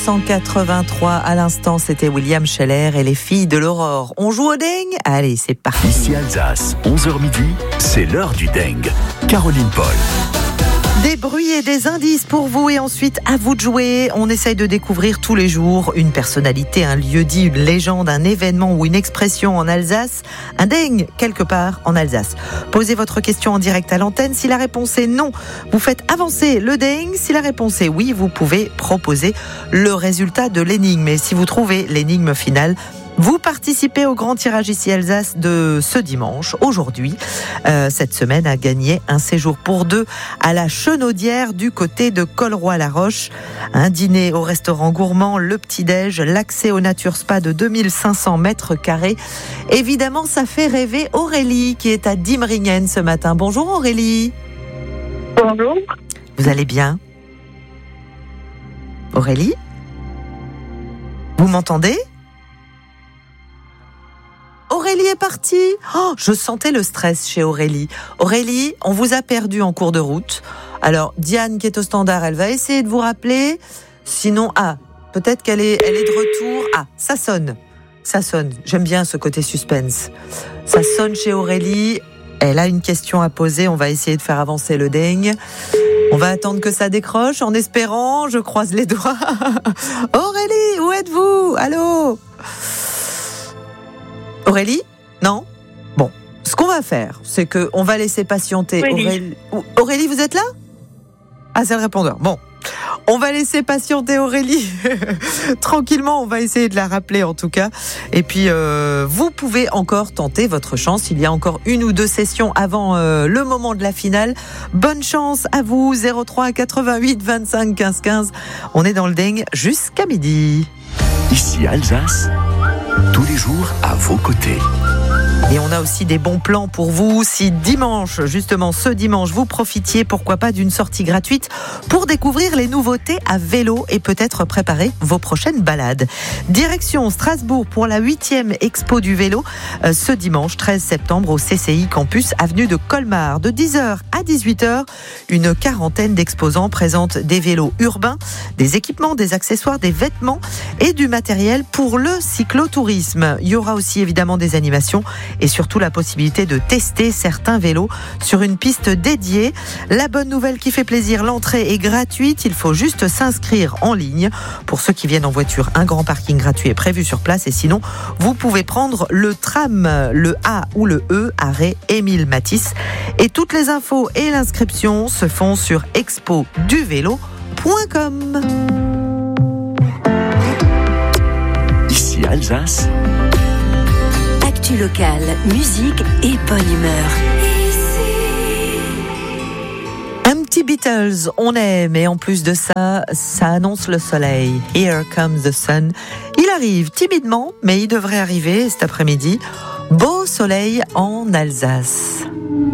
1983, à l'instant, c'était William Scheller et les filles de l'aurore. On joue au dingue ? Allez, c'est parti. Ici Alsace, 11h midi, c'est l'heure du dingue. Caroline Paul. Des bruits et des indices pour vous et ensuite à vous de jouer. On essaye de découvrir tous les jours une personnalité, un lieu-dit, une légende, un événement ou une expression en Alsace. Un dingue quelque part en Alsace. Posez votre question en direct à l'antenne. Si la réponse est non, vous faites avancer le dingue. Si la réponse est oui, vous pouvez proposer le résultat de l'énigme. Et si vous trouvez l'énigme finale, vous participez au grand tirage ici Alsace de ce dimanche, aujourd'hui. Cette semaine a gagné un séjour pour deux à la Chenaudière du côté de Colroy-la-Roche. Un dîner au restaurant gourmand, le petit-déj, l'accès au Nature Spa de 2500 mètres carrés. Évidemment, ça fait rêver Aurélie qui est à Diemringen ce matin. Bonjour Aurélie. Bonjour. Vous allez bien ? Aurélie ? Vous m'entendez ? Aurélie est partie. Oh, je sentais le stress chez Aurélie. Aurélie, on vous a perdu en cours de route. Alors, Diane qui est au standard, elle va essayer de vous rappeler. Sinon, peut-être qu'elle est de retour. Ça sonne. J'aime bien ce côté suspense. Ça sonne chez Aurélie. Elle a une question à poser. On va essayer de faire avancer le dingue. On va attendre que ça décroche en espérant. Je croise les doigts. Aurélie, où êtes-vous ? Allô ? Aurélie ? Non ? Bon, ce qu'on va faire, c'est qu'on va laisser patienter Aurélie. Aurélie, vous êtes là ? C'est le répondeur. Bon, on va laisser patienter Aurélie. Tranquillement, on va essayer de la rappeler en tout cas. Et puis, vous pouvez encore tenter votre chance. Il y a encore une ou deux sessions avant le moment de la finale. Bonne chance à vous, 03 88 25 15 15. On est dans le dingue jusqu'à midi. Ici Alsace, tous les jours à vos côtés. Et on a aussi des bons plans pour vous. Si dimanche, justement ce dimanche, vous profitiez, pourquoi pas, d'une sortie gratuite pour découvrir les nouveautés à vélo et peut-être préparer vos prochaines balades. Direction Strasbourg pour la 8e Expo du vélo, ce dimanche 13 septembre au CCI Campus, avenue de Colmar. De 10h à 18h, une quarantaine d'exposants présentent des vélos urbains, des équipements, des accessoires, des vêtements et du matériel pour le cyclotourisme. Il y aura aussi évidemment des animations et surtout la possibilité de tester certains vélos sur une piste dédiée. La bonne nouvelle qui fait plaisir, l'entrée est gratuite, il faut juste s'inscrire en ligne. Pour ceux qui viennent en voiture, un grand parking gratuit est prévu sur place et sinon, vous pouvez prendre le tram, le A ou le E, arrêt Émile Matisse. Et toutes les infos et l'inscription se font sur expoduvélo.com. Ici Alsace, actu locale, musique et bonne humeur. Un petit Beatles, on aime, et en plus de ça, ça annonce le soleil. Here comes the sun. Il arrive timidement, mais il devrait arriver cet après-midi. Beau soleil en Alsace.